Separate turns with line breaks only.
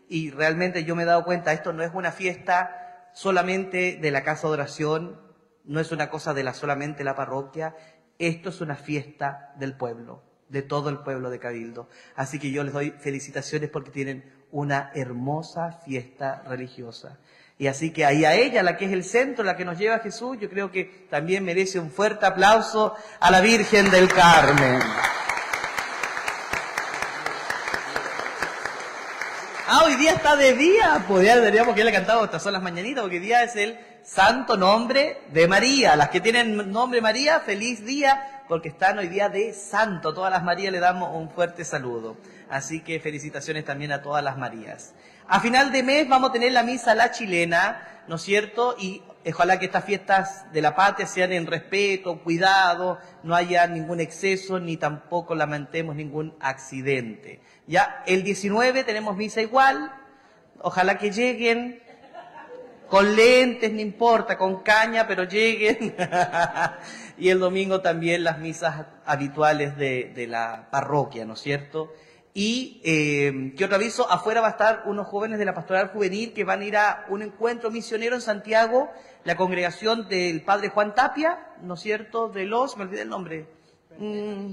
y realmente yo me he dado cuenta, esto no es una fiesta solamente de la casa de oración, no es una cosa de solamente la parroquia, esto es una fiesta del pueblo, de todo el pueblo de Cabildo. Así que yo les doy felicitaciones porque tienen una hermosa fiesta religiosa. Y así que ahí a ella, la que es el centro, la que nos lleva a Jesús, yo creo que también merece un fuerte aplauso a la Virgen del Carmen. Hoy día está de día, pues ya deberíamos que ya le cantado estas son las mañanitas, porque hoy día es el santo nombre de María. Las que tienen nombre María, feliz día, porque están hoy día de santo. Todas las Marías le damos un fuerte saludo. Así que felicitaciones también a todas las Marías. A final de mes vamos a tener la misa La Chilena, ¿no es cierto? Y ojalá que estas fiestas de la patria sean en respeto, cuidado, no haya ningún exceso, ni tampoco lamentemos ningún accidente. Ya, el 19 tenemos misa igual, ojalá que lleguen, con lentes, no importa, con caña, pero lleguen. Y el domingo también las misas habituales de la parroquia, ¿no es cierto? Y, ¿qué otro aviso? Afuera va a estar unos jóvenes de la Pastoral Juvenil que van a ir a un encuentro misionero en Santiago, la congregación del Padre Juan Tapia, ¿no es cierto? Me olvidé el nombre.